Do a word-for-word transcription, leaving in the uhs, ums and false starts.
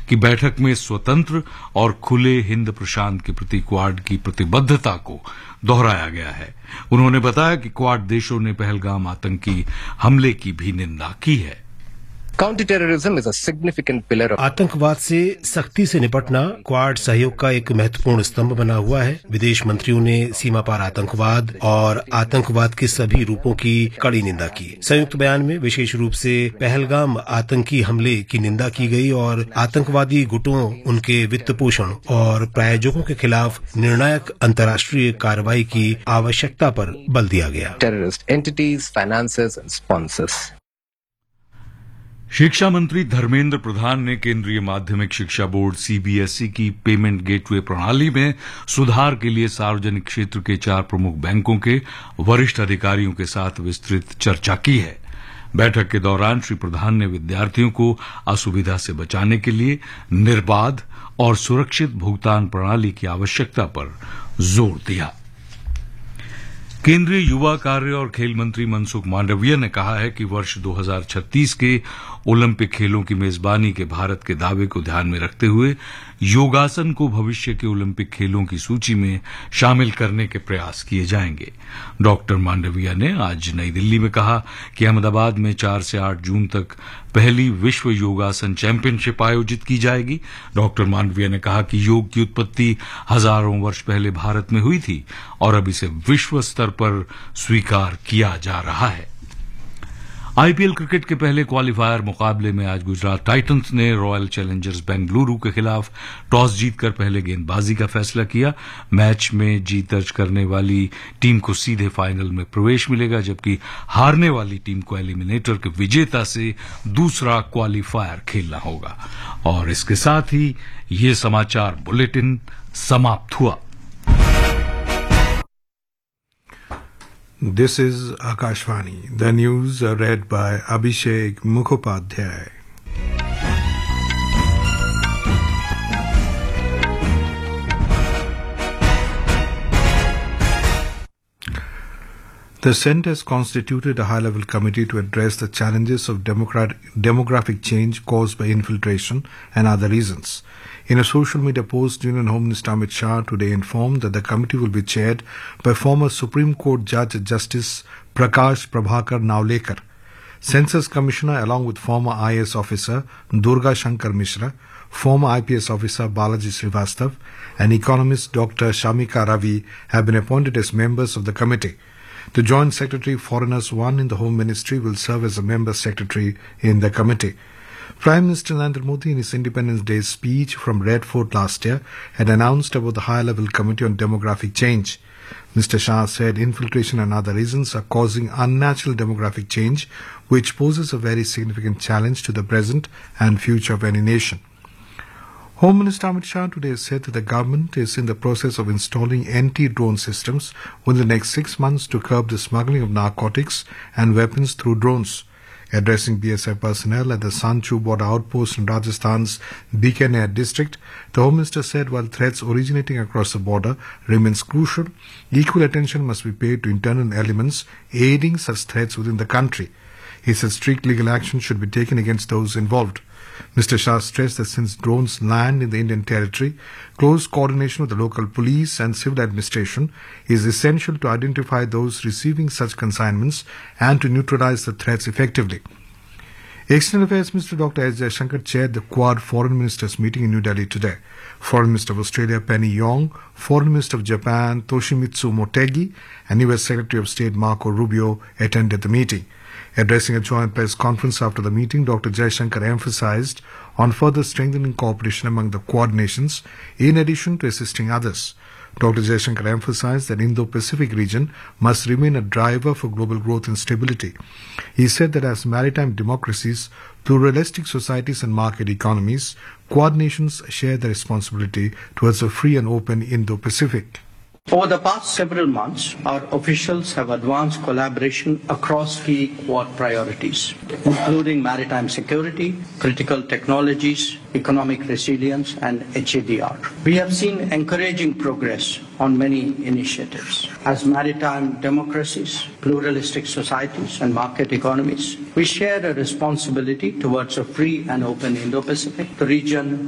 कि बैठक में स्वतंत्र और खुले हिंद प्रशांत के प्रति क्वाड की प्रतिबद्धता को दोहराया गया है। उन्होंने बताया कि क्वाड देशों ने पहलगाम आतंकी हमले की भी निंदा की है। Counter terrorism is a significant pillar of आतंकवाद से सख्ती से निपटना क्वाड सहयोग का एक महत्वपूर्ण स्तंभ बना हुआ है। विदेश मंत्रियों ने सीमा पार आतंकवाद और आतंकवाद के सभी रूपों की कड़ी निंदा की। संयुक्त बयान में विशेष रूप से पहलगाम आतंकी हमले की निंदा की गई और आतंकवादी गुटों, उनके वित्त पोषण और प्रायोजकों के खिलाफ निर्णायक अंतर्राष्ट्रीय कार्रवाई की आवश्यकता पर बल दिया गया। Terrorist entities, finances and sponsors. शिक्षा मंत्री धर्मेंद्र प्रधान ने केंद्रीय माध्यमिक शिक्षा बोर्ड सीबीएसई की पेमेंट गेटवे प्रणाली में सुधार के लिए सार्वजनिक क्षेत्र के चार प्रमुख बैंकों के वरिष्ठ अधिकारियों के साथ विस्तृत चर्चा की है। बैठक के दौरान श्री प्रधान ने विद्यार्थियों को असुविधा से बचाने के लिए निर्बाध और सुरक्षित भुगतान प्रणाली की आवश्यकता पर जोर दिया। केंद्रीय युवा कार्य और खेल मंत्री मनसुख मांडविया ने कहा है कि वर्ष दो हज़ार छत्तीस के ओलंपिक खेलों की मेजबानी के भारत के दावे को ध्यान में रखते हुए योगासन को भविष्य के ओलंपिक खेलों की सूची में शामिल करने के प्रयास किए जाएंगे। डॉक्टर मांडविया ने आज नई दिल्ली में कहा कि अहमदाबाद में चार से आठ जून तक पहली विश्व योगासन चैंपियनशिप आयोजित की जाएगी। डॉक्टर मांडविया ने कहा कि योग की उत्पत्ति हजारों वर्ष पहले भारत में हुई थी और अब इसे विश्व स्तर पर स्वीकार किया जा रहा है। आईपीएल क्रिकेट के पहले क्वालीफायर मुकाबले में आज गुजरात टाइटंस ने रॉयल चैलेंजर्स बेंगलुरु के खिलाफ टॉस जीतकर पहले गेंदबाजी का फैसला किया। मैच में जीत दर्ज करने वाली टीम को सीधे फाइनल में प्रवेश मिलेगा, जबकि हारने वाली टीम को एलिमिनेटर के विजेता से दूसरा क्वालीफायर खेलना होगा। और इसके साथ ही ये समाचार बुलेटिन समाप्त हुआ। This is Akashvani. The news are read by Abhishek Mukhopadhyay. The Senate has constituted a high-level committee to address the challenges of demographic change caused by infiltration and other reasons. In a social media post, Union Home Minister Amit Shah today informed that the committee will be chaired by former Supreme Court Judge Justice Prakash Prabhakar Navlekar, Census Commissioner along with former I A S officer Durga Shankar Mishra, former I P S officer Balaji Srivastav, and economist Doctor Shamika Ravi have been appointed as members of the committee. The Joint Secretary Foreigners one in the Home Ministry will serve as a member secretary in the committee. Prime Minister Narendra Modi in his Independence Day speech from Red Fort last year had announced about the high-level committee on demographic change. Mister Shah said infiltration and other reasons are causing unnatural demographic change, which poses a very significant challenge to the present and future of any nation. Home Minister Amit Shah today said that the government is in the process of installing anti-drone systems within the next six months to curb the smuggling of narcotics and weapons through drones. Addressing B S F personnel at the Sanchu border outpost in Rajasthan's Bikaner district, the Home Minister said while threats originating across the border remains crucial, equal attention must be paid to internal elements aiding such threats within the country. He said strict legal action should be taken against those involved. Mister Shah stressed that since drones land in the Indian territory, close coordination with the local police and civil administration is essential to identify those receiving such consignments and to neutralize the threats effectively. External Affairs Minister Doctor S. Jaishankar chaired the Quad Foreign Ministers meeting in New Delhi today. Foreign Minister of Australia Penny Yong, Foreign Minister of Japan Toshimitsu Motegi, and U S Secretary of State Marco Rubio attended the meeting. Addressing a joint press conference after the meeting, Doctor Jaishankar emphasized on further strengthening cooperation among the Quad nations in addition to assisting others. Doctor Jaishankar emphasized that Indo-Pacific region must remain a driver for global growth and stability. He said that as maritime democracies, pluralistic societies and market economies, Quad nations share the responsibility towards a free and open Indo-Pacific. Over the past several months, our officials have advanced collaboration across key Quad priorities, including maritime security, critical technologies, economic resilience, and H A D R. We have seen encouraging progress on many initiatives. As maritime democracies, pluralistic societies, and market economies, we share a responsibility towards a free and open Indo-Pacific. The region